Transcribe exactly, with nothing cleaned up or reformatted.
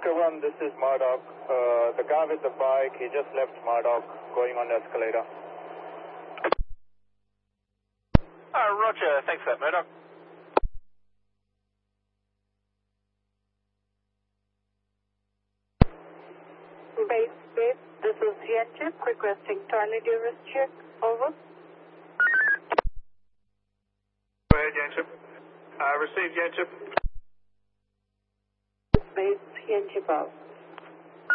Oscar one, this is Murdoch. Uh, the guy with the bike, he just left Murdoch, going on the escalator. Uh, roger, thanks for that, Murdoch. Base, base, this is Yanchip requesting toilet urine check. Over. Go ahead, Yanchip. Uh, received, Yanchip. Base, Yanchip out.